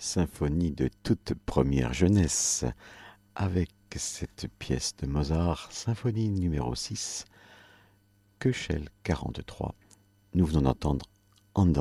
symphonie de toute première jeunesse, avec cette pièce de Mozart, symphonie numéro 6, Köchel 43. Nous venons d'entendre